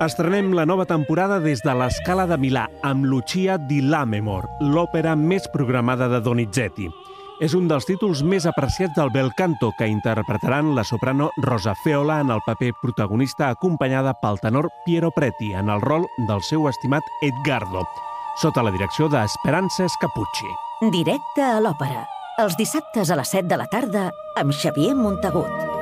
Estrenem la nova temporada des de la Scala de Milà amb Lucia di Lammermoor, l'òpera més programada de Donizetti. És un dels títols més apreciats del bel canto, que interpretaran la soprano Rosa Feola en el paper protagonista, acompanyada pel tenor Piero Preti en el rol del seu estimat Edgardo, sota la direcció d'Esperanza Scapucci. Directe a l'òpera, els dissabtes a les 7 de la tarda amb Xavier Montagut.